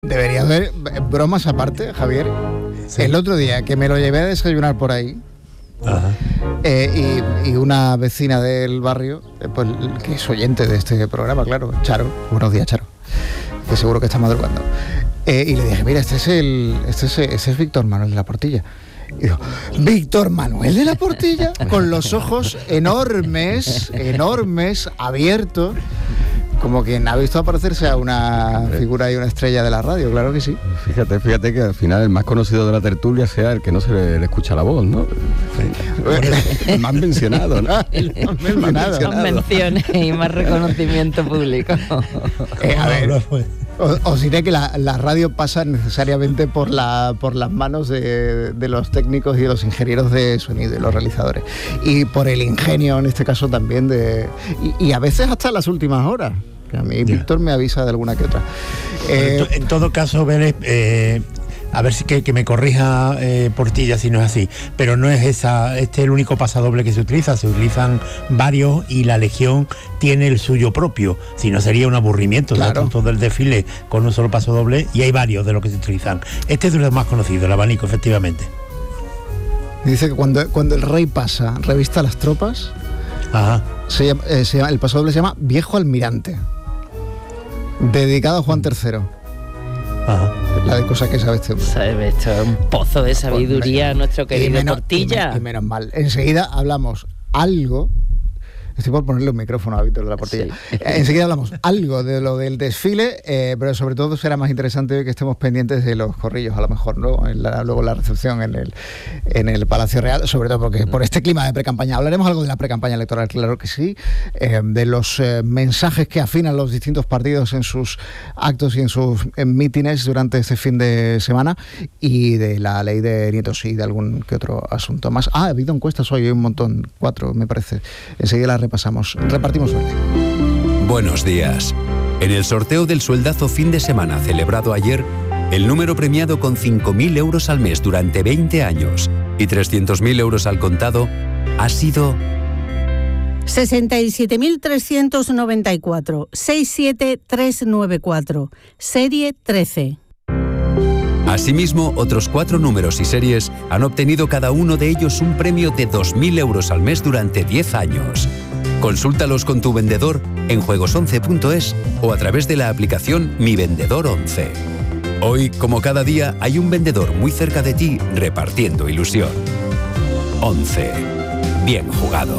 Debería haber bromas aparte, Javier. Sí. El otro día que me lo llevé a desayunar por ahí, y una vecina del barrio, pues, que es oyente de este programa, claro, Charo, buenos días, Charo, que seguro que está madrugando, y le dije, mira, ese es Víctor Manuel de la Portilla. Y digo, ¿Víctor Manuel de la Portilla? Con los ojos enormes, abiertos, como quien ha visto aparecerse a una figura y una estrella de la radio, claro que sí. Fíjate que al final el más conocido de la tertulia sea el que no se le escucha la voz, ¿no? El más mencionado, ¿no? El más mencionado. Más menciones y más reconocimiento público. A ver, os diré que la radio pasa necesariamente por las manos de los técnicos y de los ingenieros de sonido y los realizadores. Y por el ingenio, en este caso, también y a veces hasta las últimas horas. A mí Víctor me avisa de alguna que otra. En todo caso, Vélez, a ver si que me corrija Portilla si no es así, pero no es este es el único pasadoble que se utilizan varios y la Legión tiene el suyo propio, si no sería un aburrimiento, claro. Todo el desfile con un solo pasadoble, y hay varios de los que se utilizan. Este es de los más conocidos, el abanico, efectivamente. Dice que cuando el rey pasa, revista a las tropas, el pasadoble se llama Viejo Almirante, dedicado a Juan III. La de cosas que sabe este hombre. Sabe, esto es un pozo de sabiduría, nuestro querido Portilla. Y menos mal. Enseguida hablamos algo. Estoy por ponerle un micrófono a Víctor de la Portilla. Sí. Enseguida hablamos algo de lo del desfile, pero sobre todo será más interesante hoy que estemos pendientes de los corrillos, a lo mejor, ¿no? Luego la recepción en el Palacio Real, sobre todo porque por este clima de precampaña. Hablaremos algo de la precampaña electoral, claro que sí, de los mensajes que afinan los distintos partidos en sus actos y en sus mítines durante este fin de semana, y de la ley de nietos y de algún que otro asunto más. Ha habido encuestas hoy, un montón, 4 me parece. Enseguida las repartimos suerte. Buenos días. En el sorteo del sueldazo fin de semana celebrado ayer, el número premiado con 5.000 euros al mes durante 20 años y 300.000 euros al contado ha sido 67.394, 67394, serie 13. Asimismo, otros 4 números y series han obtenido cada uno de ellos un premio de 2.000 euros al mes durante 10 años. Consúltalos con tu vendedor en juegos11.es o a través de la aplicación Mi Vendedor 11. Hoy, como cada día, hay un vendedor muy cerca de ti repartiendo ilusión. 11. Bien jugado.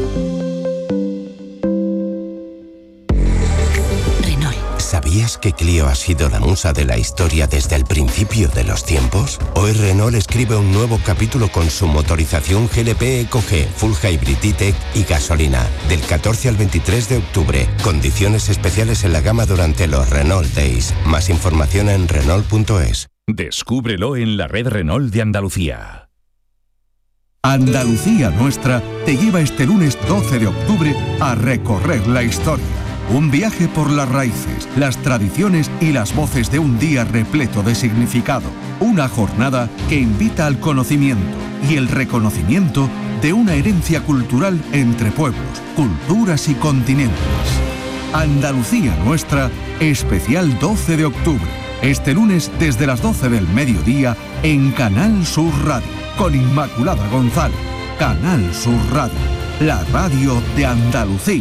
¿Sabías que Clio ha sido la musa de la historia desde el principio de los tiempos? Hoy Renault escribe un nuevo capítulo con su motorización GLP EcoG, Full Hybrid E-Tech y gasolina, del 14 al 23 de octubre. Condiciones especiales en la gama durante los Renault Days. Más información en Renault.es. Descúbrelo en la red Renault de Andalucía. Andalucía Nuestra te lleva este lunes 12 de octubre a recorrer la historia. Un viaje por las raíces, las tradiciones y las voces de un día repleto de significado. Una jornada que invita al conocimiento y el reconocimiento de una herencia cultural entre pueblos, culturas y continentes. Andalucía Nuestra, especial 12 de octubre. Este lunes desde las 12 del mediodía en Canal Sur Radio, con Inmaculada González. Canal Sur Radio, la radio de Andalucía.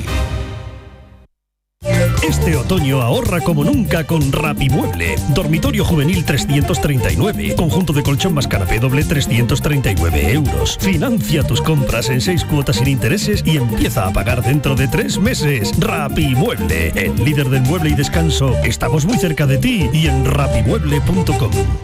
Este otoño ahorra como nunca con Rapimueble. Dormitorio juvenil 339. Conjunto de colchón más canapé doble 339 euros. Financia tus compras en 6 cuotas sin intereses y empieza a pagar dentro de 3 meses. Rapimueble, el líder del mueble y descanso. Estamos muy cerca de ti y en rapimueble.com.